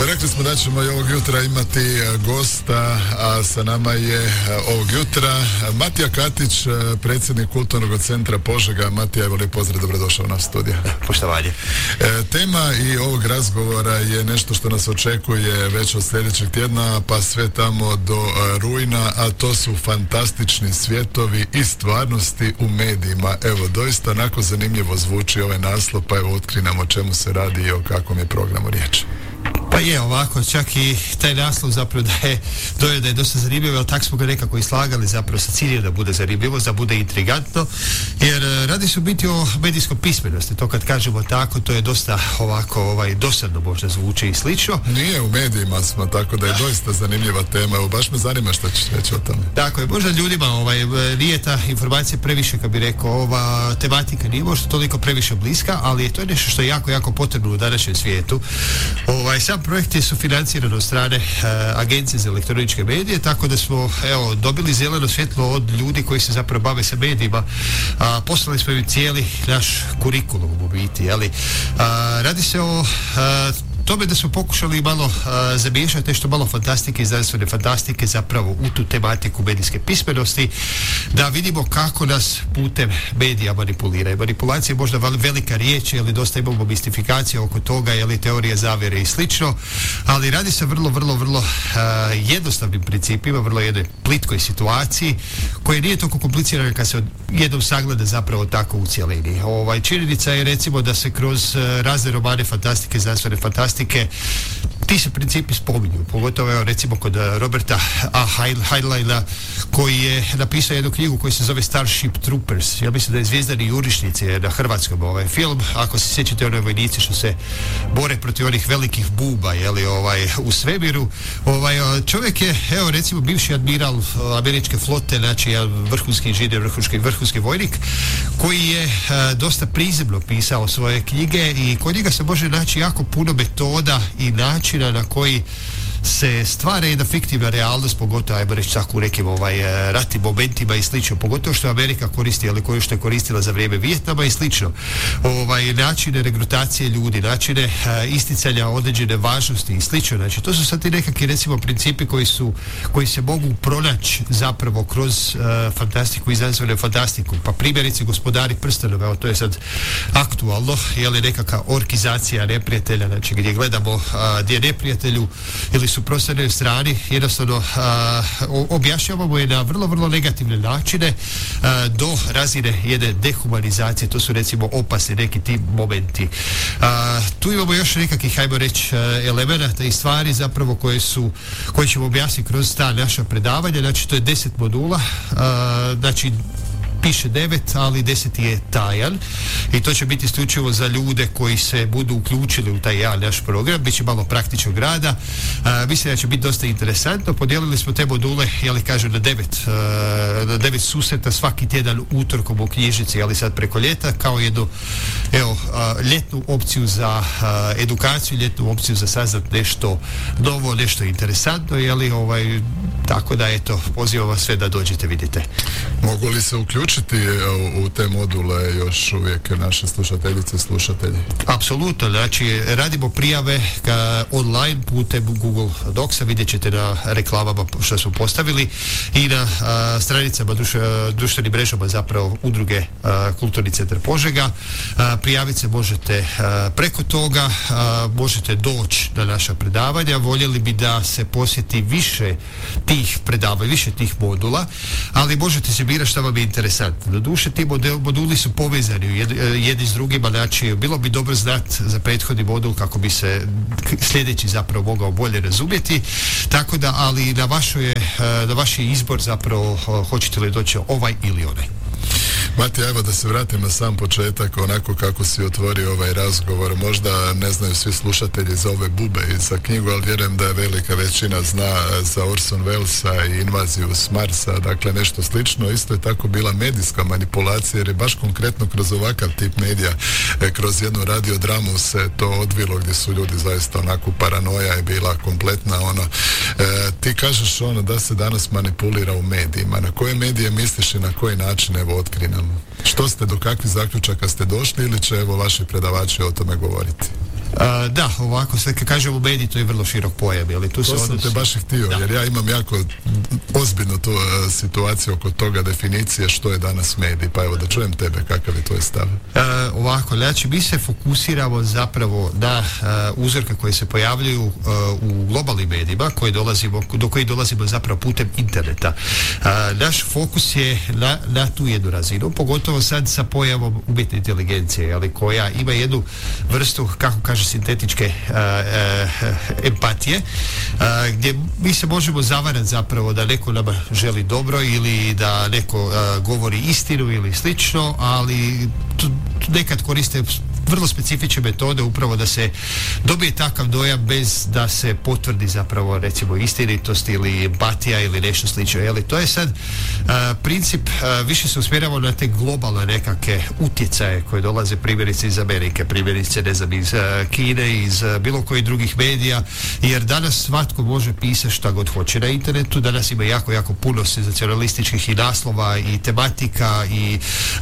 Rekli smo da ćemo i ovog jutra imati gosta, a sa nama je ovog jutra Matija Katić, predsjednik Kulturnog centra Požega. Matija, evo lijep pozdrav, dobrodošao na studiju. Poštovanje. Tema i ovog razgovora je nešto što nas očekuje već od sljedećeg tjedna, pa sve tamo do rujna, a to su fantastični svjetovi i stvarnosti u medijima. Evo, doista onako zanimljivo zvuči ovaj naslov, pa evo otkrinemo o čemu se radi i o kakvom je programu riječ. Pa je ovako, čak i taj naslov zapravo da je dosta zanimljivo, ali tako smo ga nekako i slagali zapravo sa ciljem da bude zanimljivo, da bude intrigantno, jer radi se u biti o medijskoj pismenosti. To kad kažemo tako, to je dosta ovako dosadno možda zvuči i slično. Nije, u medijima smo, tako da je doista zanimljiva tema. Evo, baš me zanima što ćeš reći o tome. Tako je, možda ljudima nije ta informacija previše, kad bi rekao, ova tematika nije možda toliko previše bliska, ali to je nešto što je jako, jako potrebno u današnjem svijetu. Sam projekt je sufinanciran od strane Agencije za elektroničke medije, tako da smo dobili zeleno svjetlo od ljudi koji se zapravo bave sa medijima. Poslali smo im cijeli naš kurikulum u biti. Radi se o tome da smo pokušali malo zamiješati nešto malo fantastike i znanstvene fantastike zapravo u tu tematiku medijske pismenosti, da vidimo kako nas putem medija manipuliraju. Manipulacija je možda velika riječ, dosta imamo mistifikacije oko toga, teorije zavjere i slično, ali radi se vrlo jednostavnim principima, vrlo jednoj plitkoj situaciji koja nije toliko komplicirana kad se jednom sagleda zapravo tako u cjelini. Činjenica je recimo da se kroz razne romane fantastike, znanstvene fantastike, ti se principi spominju, pogotovo recimo kod Roberta A. Heinleina, koji je napisao jednu knjigu koja se zove Starship Troopers. Ja mislim da je Zvijezdani jurišnici na hrvatskom film, ako se sjećate one vojnici što se bore protiv onih velikih buba u svemiru. Čovjek je, recimo, bivši admiral američke flote, znači vrhunski inženjer, vrhunski vojnik, koji je dosta prizemno pisao svoje knjige i kod njega se može naći jako puno metoda i načina na koji se stvara jedna fiktivna realnost, pogotovo, ajmo reći tako, u nekim ratnim momentima i slično, pogotovo što Amerika koristi, koju što je koristila za vrijeme Vijetnama i slično. Načine regrutacije ljudi, načine isticanja određene važnosti i slično. Znači, to su sad ti nekakvi, recimo, principi koji se mogu pronaći zapravo kroz fantastiku i znanstvenu fantastiku. Pa primjerice Gospodari prstenova, to je sad aktualno, nekakva orkizacija neprijatelja, znači gdje gledamo gdje neprijatelju ili suprotstavljenoj strani jednostavno objašnjavamo je na vrlo negativne načine do razine jedne dehumanizacije. To su recimo opasni neki ti momenti. Tu imamo još nekakvih, hajmo reći, elemenata i stvari zapravo koje ćemo objasniti kroz ta naša predavanja. Znači, to je 10 modula, znači piše 9, ali 10 je tajan i to će biti isključivo za ljude koji se budu uključili u taj jedan naš program. Biće malo praktičnog rada. Mislim da će biti dosta interesantno. Podijelili smo te module, kažem, na 9 susreta svaki tjedan utorkom u knjižnici, sad preko ljeta, kao jednu ljetnu opciju za edukaciju, ljetnu opciju za saznat nešto novo, nešto interesantno, tako da pozivam vas sve da dođete, vidite. Mogu li se uključiti u te module još uvijek naše slušateljice, slušatelji? Apsolutno, znači radimo prijave online putem Google Docsa, vidjet ćete na reklamama što smo postavili i na stranicama društvenim mrežama zapravo udruge Kulturni centar Požega. Prijaviti se možete preko toga, možete doći na naša predavanja. Voljeli bi da se posjeti više tih predavanja, više tih modula, ali možete se birati što vam je interesantno. Doduše, ti moduli su povezani jedni s drugima, znači bilo bi dobro znati za prethodni modul kako bi se sljedeći zapravo mogao bolje razumjeti, tako da, ali na vaš je izbor zapravo hoćete li doći ovaj ili onaj. Matija, evo da se vratim na sam početak, onako kako si otvorio ovaj razgovor. Možda ne znaju svi slušatelji za ove bube i za knjigu, ali vjerujem da je velika većina zna za Orson Wellesa i invaziju s Marsa, dakle nešto slično. Isto je tako bila medijska manipulacija, jer je baš konkretno kroz ovakav tip medija, kroz jednu radiodramu se to odvilo, gdje su ljudi zaista onako, paranoja je bila kompletna. Ti kažeš da se danas manipulira u medijima. Na koje medije misliš i na koji način, evo, otkri nam? Što ste, do kakvih zaključaka ste došli, ili će evo vaši predavači o tome govoriti? Da, ovako, sve kad kažemo mediji, to je vrlo širok pojam, ali tu se to sam te baš htio, jer ja imam jako ozbiljno tu situaciju oko toga definicije što je danas medij, pa evo da čujem tebe, kakav je tvoj stav? Ovako, znači mi se fokusiramo zapravo na uzorke koje se pojavljuju u globalnim medijima do kojih dolazimo zapravo putem interneta. Naš fokus je na tu jednu razinu, pogotovo sad sa pojavom umjetne inteligencije, ali koja ima jednu vrstu, kako kaže, sintetičke empatije, gdje mi se možemo zavarati zapravo da neko nama želi dobro ili da neko govori istinu ili slično, ali nekad koriste vrlo specifične metode upravo da se dobije takav dojam bez da se potvrdi zapravo recimo istinitost ili empatija ili nešto slično. Jeli, to je sad princip, više se usmjeravamo na te globalne nekakve utjecaje koje dolaze primjerice iz Amerike, primjerice ne znam, iz Kine, iz bilo kojih drugih medija, jer danas svatko može pisati šta god hoće na internetu, danas ima jako puno senzacionalističkih i naslova i tematika i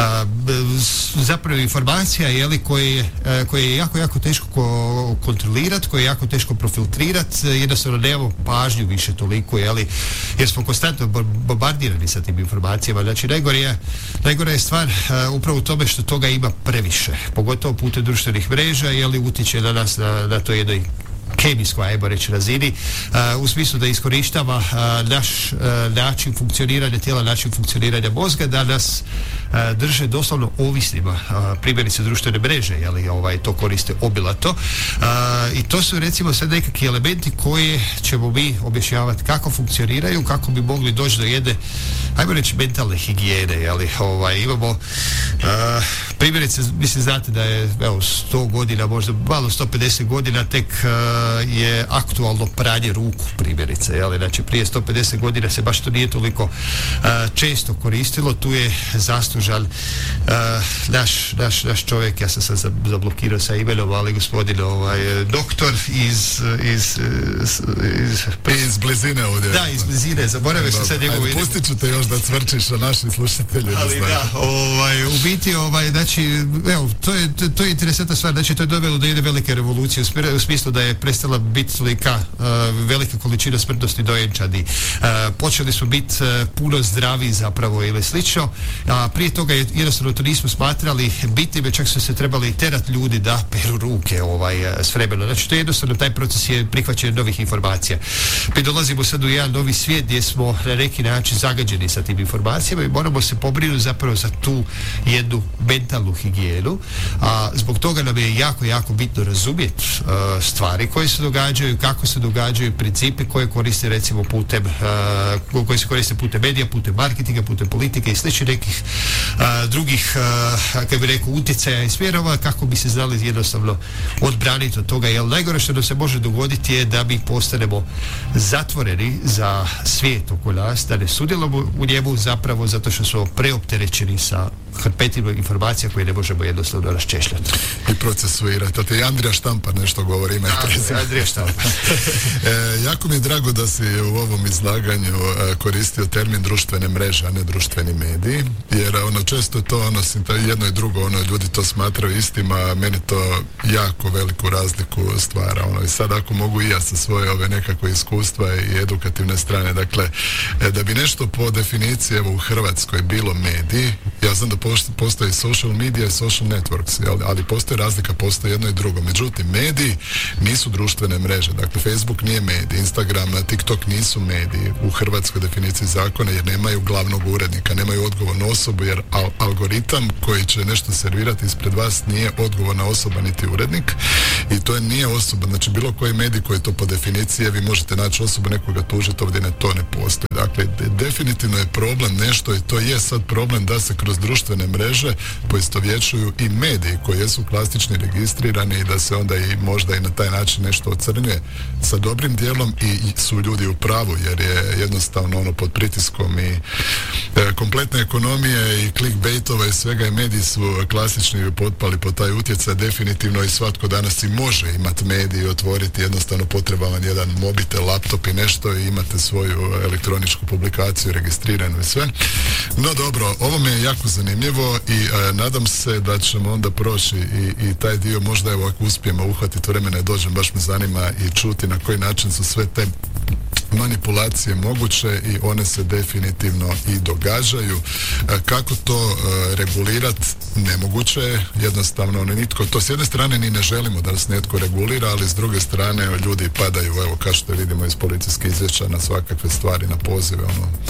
zapravo informacija, jeli, koje je jako teško kontrolirati, koje je jako teško profiltrirati, jednostavno nemamo pažnju više toliko, jeli, jer smo konstantno bombardirani sa tim informacijama. Znači najgore je stvar upravo u tome što toga ima previše, pogotovo putem društvenih mreža, jeli, utječe na nas na to jednoj kemijskoj, ajmo reći, razini, u smislu da iskorištava naš način funkcioniranja tijela, način funkcioniranja mozga, da nas drže doslovno ovisnima, primjerice društvene mreže, jeli, to koriste obilato, i to su recimo sad nekakvi elementi koje ćemo mi objašnjavati kako funkcioniraju, kako bi mogli doći do jedne, ajmo reći, mentalne higijene, jeli, imamo primjerice, mislim, znate da je 100 godina, možda malo 150 godina tek je aktualno pranje ruku, primjerice, jeli, znači prije 150 godina se baš to nije toliko često koristilo, tu je zaslužan naš čovjek, ja sam sad zablokirao sa imenom, ali gospodin doktor iz blizine ovdje. Da, iz blizine, zaboravio sam sad njegovo ime. Pustit ću te još da cvrčiš na našim slušatelju. Ali u biti, znači, evo, to je interesantna stvar, znači to je dovelo do jedne velike revolucije u smislu da je prestala biti tolika velika količina smrtnosti dojenčadi. Počeli smo biti puno zdraviji zapravo ili slično, a prije toga jednostavno to nismo smatrali bitnim, čak su se trebali terati ljudi da peru ruke s vremenom. Znači to je jednostavno, taj proces je prihvaćen novih informacija. Mi dolazimo sad u jedan novi svijet gdje smo na neki način zagađeni sa tim informacijama i moramo se pobrinuti zapravo za tu jednu mentalnu higijenu, a zbog toga nam je jako bitno razumjeti stvari koje se događaju, kako se događaju, principi koje koriste recimo putem koji se koriste putem medija, putem marketinga, putem politike i sličnih nekih drugih, kako bi rekao, utjecaja i smjerova, kako bi se znali jednostavno odbraniti od toga, jer najgore što nam se može dogoditi je da mi postanemo zatvoreni za svijet oko nas, da ne sudjelujemo u njemu zapravo zato što smo preopterećeni sa hrpetima informacija koje ne možemo jednostavno raščešljati. I procesuirati. To je Andrija Štampar nešto govori, ima i prezime. Andrija Štampar. Jako mi je drago da si u ovom izlaganju koristio termin društvene mreže, a ne društveni mediji, jer često to jedno i drugo, ljudi to smatraju istima, meni to jako veliku razliku stvara. I sad ako mogu i ja sa svoje ove nekakve iskustva i edukativne strane, dakle, da bi nešto po definiciji evo u Hrvatskoj bilo mediji, ja znam da postoji social media i social networks, ali postoji razlika, postoji jedno i drugo. Međutim, mediji nisu društvene mreže. Dakle, Facebook nije medij, Instagram, TikTok nisu mediji u hrvatskoj definiciji zakona, jer nemaju glavnog urednika, nemaju odgovornu osobu, jer algoritam koji će nešto servirati ispred vas nije odgovorna osoba niti urednik, i to nije osoba. Znači, bilo koji medij koji to po definiciji, vi možete naći osobu, nekoga tužiti, ovdje to ne postoji. Dakle, definitivno je problem nešto, i to je sad problem da se kroz društvene mreže poistovjećuju i mediji koji jesu klasični, registrirani, i da se onda i možda i na taj način nešto ocrnjuje sa dobrim dijelom, i su ljudi u pravu, jer je jednostavno pod pritiskom i kompletne ekonomije i clickbaitova i svega, i mediji su klasični potpali po taj utjecaj definitivno, i svatko danas i može imati medij i otvoriti, jednostavno potreban jedan mobitel, laptop i nešto, i imate svoju elektroničku publikaciju registriranu i sve. No dobro, ovo mi je jako zanimljivo. zanimljivo i nadam se da ćemo onda proći i taj dio, možda evo ako uspijemo uhvatiti vremena i dođem, baš me zanima i čuti na koji način su sve te manipulacije moguće i one se definitivno i događaju. Kako to regulirati? Nemoguće je, jednostavno nitko to s jedne strane ni ne želimo da nas netko regulira, ali s druge strane ljudi padaju, evo kao što vidimo iz policijskih izvješća, na svakakve stvari, na pozive,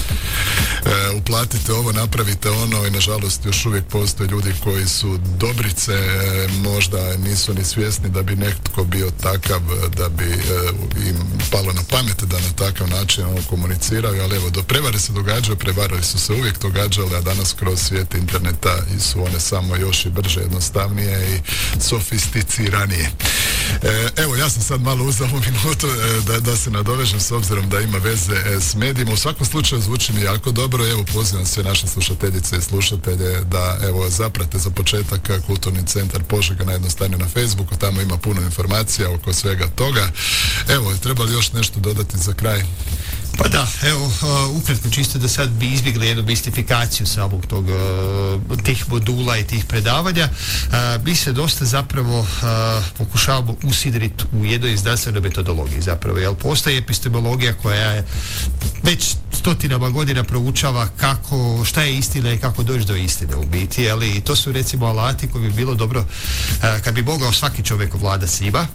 uplatite ovo, napravite ono, i nažalost još uvijek postoje ljudi koji su dobrice, možda nisu ni svjesni da bi netko bio takav da bi im palo na pamet da na takav način komuniciraju, ali evo, do prevare se događaju, prevarali su se uvijek događale, a danas kroz svijet interneta su one samo još i brže, jednostavnije i sofisticiranije. Evo, ja sam sad malo uzeo ovu minutu da se nadovežem, s obzirom da ima veze s medijima. U svakom slučaju zvuči mi jako dobro. Evo, pozivam sve naše slušateljice i slušatelje da evo zaprate za početak Kulturni centar Požega najjednostavnije na Facebooku, tamo ima puno informacija oko svega toga. Evo, treba li još nešto dodati za kraj? Pa da, evo, ukratko čisto da sad bi izbjegli jednu mistifikaciju samog tog, tih modula i tih predavanja. Mi se dosta zapravo pokušavamo usidriti u jednoj znanstvenoj metodologiji zapravo, jer postoji epistemologija koja je već stotinama godina proučava šta je istina i kako doći do istine u biti, ali i to su recimo alati koji bi bilo dobro kad bi mogao svaki čovjek ovladati s njima,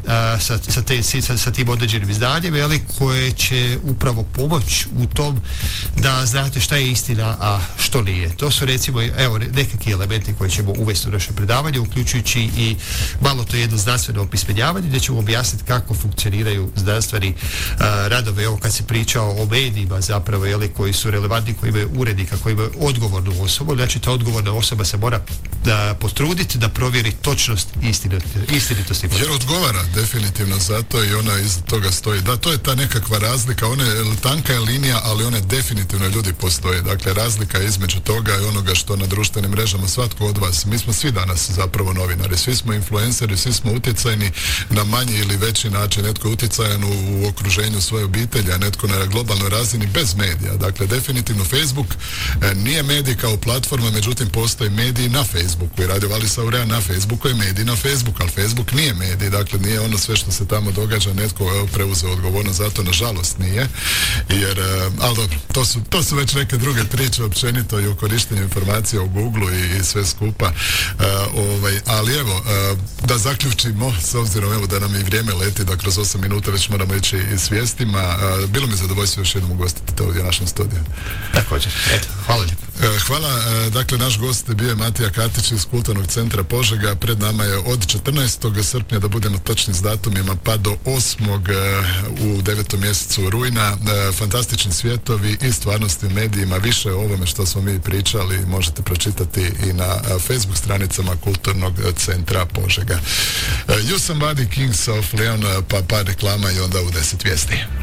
sa tim određenim izdanjem, ali koje će upravo pomoć u tom da znate šta je istina, a što nije. To su recimo, evo, nekakvi elementi koje ćemo uvesti u naše predavanje, uključujući i malo to jedno znanstveno opismenjavanje, gdje ćemo objasniti kako funkcioniraju znanstveni radovi. Evo, kad se priča o medijima zapravo, koji su relevantni, koji imaju urednika, koji imaju odgovornu osobu, znači ta odgovorna osoba se mora potruditi da provjeri točnost i istinitost. Jer odgovara definitivno za to i ona iza toga stoji. Da, to je ta nekakva razlika, ona je tanka je linija, ali one definitivno ljudi postoje. Dakle, razlika između toga i onoga što na društvenim mrežama svatko od vas, mi smo svi danas zapravo novinari, svi smo influenceri, svi smo utjecajni na manji ili veći način, netko je utjecajan u okruženju svoje obitelji, a netko na globalnoj razini bez medija. Dakle, definitivno Facebook nije medij kao platforma, međutim postoji mediji na Facebooku i Radio Vallis Aurea na Facebooku je medij na Facebooku, ali Facebook nije medij, dakle nije ono sve što se tamo događa, netko preuzeo odgovornost, zato nažalost nije, jer, ali dobro, to su već neke druge priče općenito i o korištenju informacija u Google i sve skupa, ali evo, da zaključimo, s obzirom evo da nam i vrijeme leti, da kroz 8 minuta već moramo ići i s vijestima, bilo mi zadovoljstvo još jednom ugostiti ovdje u našem studiju. Također, eto, hvala lijepo. Hvala, dakle naš gost je bio Matija Katić iz Kulturnog centra Požega, pred nama je od 14. srpnja, da budemo točni s datumima, pa do 8. u 9. mjesecu rujna, fantastični svjetovi i stvarnosti u medijima, više o ovome što smo mi pričali možete pročitati i na Facebook stranicama Kulturnog centra Požega. You Somebody Kings of Leon, pa par reklama i onda u 10 vijesti.